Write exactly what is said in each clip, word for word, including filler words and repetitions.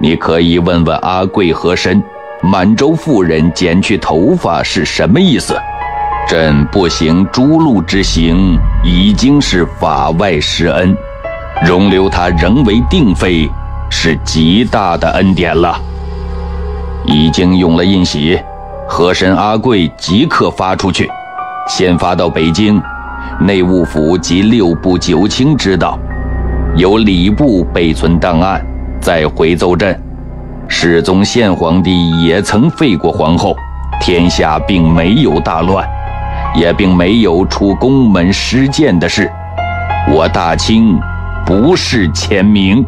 你可以问问阿贵和珅，满洲妇人剪去头发是什么意思？朕不行诛戮之刑，已经是法外施恩，容留他仍为定妃，是极大的恩典了。已经用了印玺，和珅阿贵即刻发出去，先发到北京，内务府及六部九卿知道，由礼部备存档案，再回奏朕。世宗宪皇帝也曾废过皇后，天下并没有大乱，也并没有出宫门失谏的事，我大清不是签名。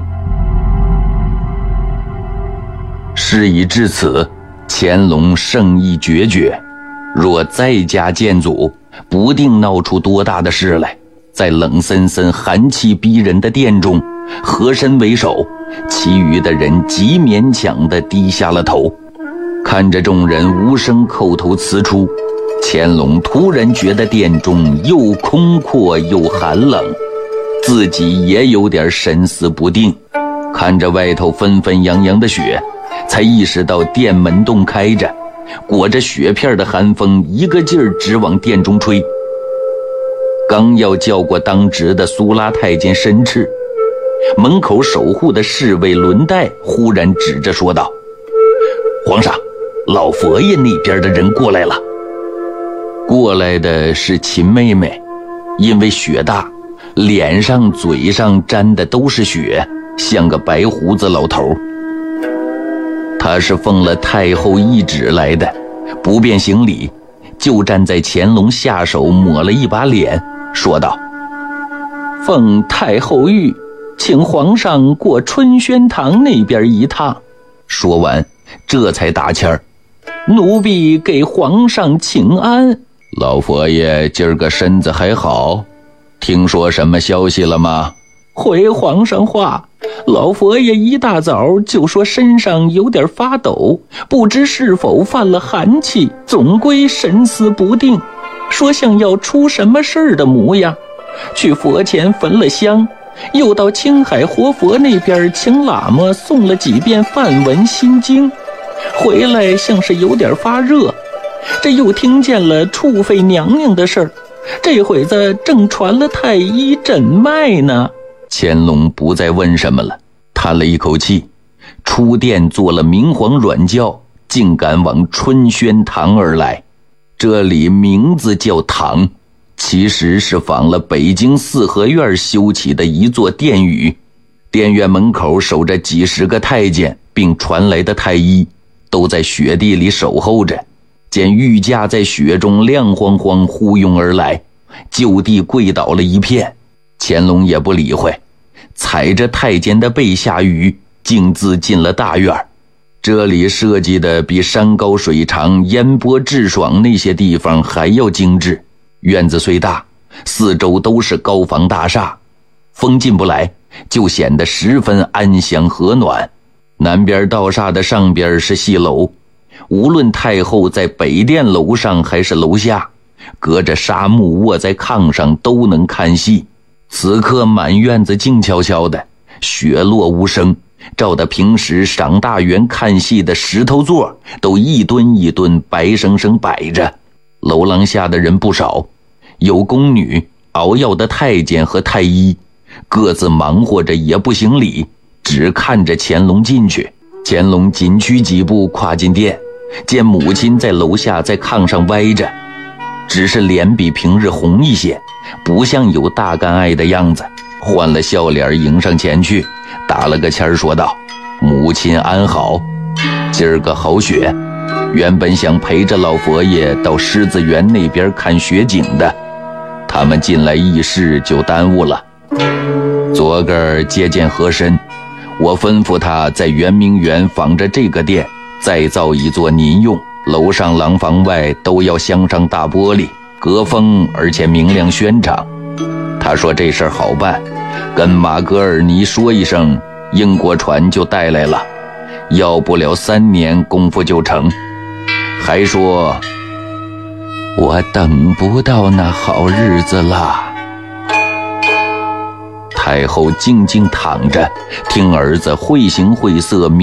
事已至此，乾隆圣意决绝，若再加谏阻，不定闹出多大的事来。在冷森森寒气逼人的殿中，和珅为首，其余的人极勉强地低下了头。看着众人无声叩头辞出，乾隆突然觉得殿中又空阔又寒冷，自己也有点神思不定。看着外头纷纷扬扬的雪，才意识到殿门洞开着，裹着雪片的寒风一个劲儿直往殿中吹。刚要叫过当值的苏拉太监申斥，门口守护的侍卫轮带忽然指着说道：皇上，老佛爷那边的人过来了。过来的是秦妹妹，因为雪大，脸上嘴上沾的都是雪，像个白胡子老头。他是奉了太后懿旨来的，不便行礼，就站在乾隆下手抹了一把脸，说道：奉太后谕，请皇上过春轩堂那边一趟。说完这才打签儿：奴婢给皇上请安。老佛爷今儿个身子还好？听说什么消息了吗？回皇上话，老佛爷一大早就说身上有点发抖，不知是否犯了寒气，总归神思不定，说像要出什么事儿的模样。去佛前焚了香，又到青海活佛那边请喇嘛诵了几遍梵文心经，回来像是有点发热。这又听见了处妃娘娘的事儿，这会子正传了太医诊脉呢。乾隆不再问什么了，叹了一口气，出殿做了明皇软轿，竟赶往春轩堂而来。这里名字叫堂，其实是仿了北京四合院修起的一座殿宇。殿院门口守着几十个太监，并传来的太医，都在雪地里守候着。见御驾在雪中亮晃晃呼拥而来，就地跪倒了一片。乾隆也不理会，踩着太监的背下雨，径自进了大院。这里设计的比山高水长、烟波致爽那些地方还要精致。院子虽大，四周都是高房大厦，风进不来，就显得十分安详和暖。南边道厦的上边是戏楼，无论太后在北殿楼上还是楼下，隔着纱幕卧在炕上都能看戏。此刻满院子静悄悄的，雪落无声，照得平时赏大园看戏的石头座都一墩一墩白生生摆着。楼廊下的人不少，有宫女、熬药的太监和太医，各自忙活着也不行礼，只看着乾隆进去。乾隆紧驱几步跨进殿，见母亲在楼下在炕上歪着，只是脸比平日红一些，不像有大干爱的样子，换了笑脸迎上前去，打了个签说道：母亲安好，今儿个好雪，原本想陪着老佛爷到狮子园那边看雪景的，他们进来议事就耽误了。昨个儿接见和珅，我吩咐他在圆明园仿着这个殿再造一座您用，楼上廊房外都要镶上大玻璃，隔风而且明亮宣敞。他说这事儿好办，跟马格尔尼说一声，英国船就带来了，要不了三年功夫就成。还说我等不到那好日子了。太后静静躺着，听儿子绘形绘色